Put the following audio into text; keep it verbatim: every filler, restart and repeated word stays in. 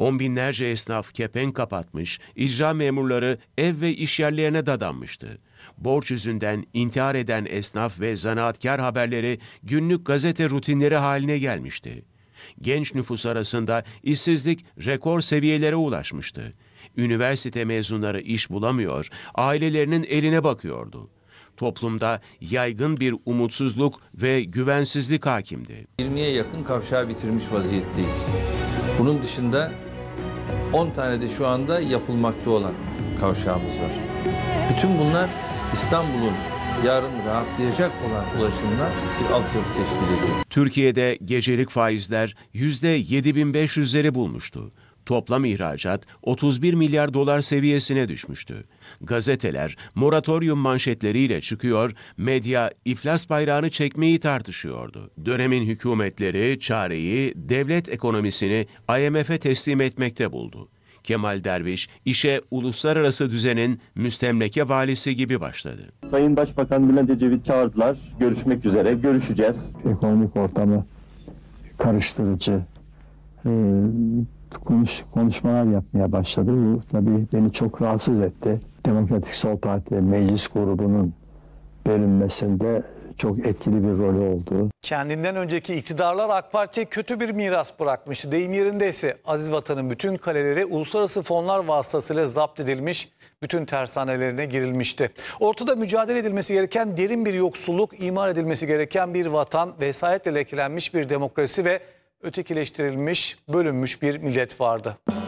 On binlerce esnaf kepenk kapatmış, icra memurları ev ve iş yerlerine dadanmıştı. Borç yüzünden intihar eden esnaf ve zanaatkar haberleri günlük gazete rutinleri haline gelmişti. Genç nüfus arasında işsizlik rekor seviyelere ulaşmıştı. Üniversite mezunları iş bulamıyor, ailelerinin eline bakıyordu. Toplumda yaygın bir umutsuzluk ve güvensizlik hakimdi. yirmiye yakın kavşağı bitirmiş vaziyetteyiz. Bunun dışında on tane de şu anda yapılmakta olan kavşağımız var. Bütün bunlar İstanbul'un yarın rahatlayacak olan ulaşımına bir altyapı teşkil ediyor. Türkiye'de gecelik faizler yüzde yedi bin beş yüzleri bulmuştu. Toplam ihracat otuz bir milyar dolar seviyesine düşmüştü. Gazeteler moratoryum manşetleriyle çıkıyor, medya iflas bayrağını çekmeyi tartışıyordu. Dönemin hükümetleri çareyi devlet ekonomisini I M F'e teslim etmekte buldu. Kemal Derviş işe uluslararası düzenin müstemleke valisi gibi başladı. Sayın Başbakan Bülent Ecevit çağırdılar. Görüşmek üzere. Görüşeceğiz. Ekonomik ortamı karıştırıcı e, konuş, konuşmalar yapmaya başladı. Bu tabii beni çok rahatsız etti. Demokratik Sol Parti meclis grubunun bölünmesinde çok etkili bir rolü oldu. Kendinden önceki iktidarlar AK Parti'ye kötü bir miras bırakmıştı. Deyim yerindeyse aziz vatanın bütün kaleleri uluslararası fonlar vasıtasıyla zapt edilmiş, bütün tersanelerine girilmişti. Ortada mücadele edilmesi gereken derin bir yoksulluk, imar edilmesi gereken bir vatan, vesayetle lekelenmiş bir demokrasi ve ötekileştirilmiş, bölünmüş bir millet vardı.